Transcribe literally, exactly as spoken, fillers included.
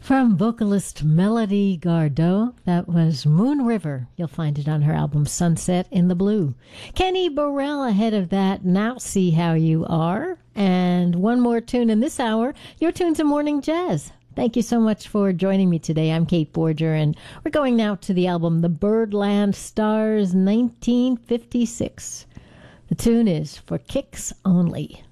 From vocalist Melody Gardot, that was Moon River. You'll find it on her album Sunset in the Blue. Kenny Burrell ahead of that, Now See How You Are. And one more tune in this hour, your tunes in Morning Jazz. Thank you so much for joining me today. I'm Kate Borger, and we're going now to the album The Birdland Stars nineteen fifty-six. The tune is For Kicks Only.